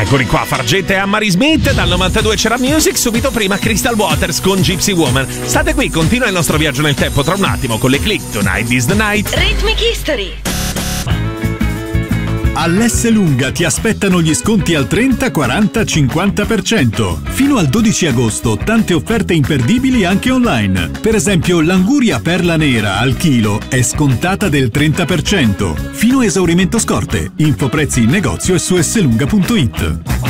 Eccoli qua, Fargetta e Anne-Marie Smith, dal 92 c'era Music, subito prima Crystal Waters con Gypsy Woman. State qui, continua il nostro viaggio nel tempo tra un attimo con le click. Tonight is the night. Rhythmic History. All'Esselunga ti aspettano gli sconti al 30, 40, 50%. Fino al 12 agosto tante offerte imperdibili anche online. Per esempio l'anguria perla nera al chilo è scontata del 30%. Fino a esaurimento scorte. Info prezzi in negozio e su esselunga.it.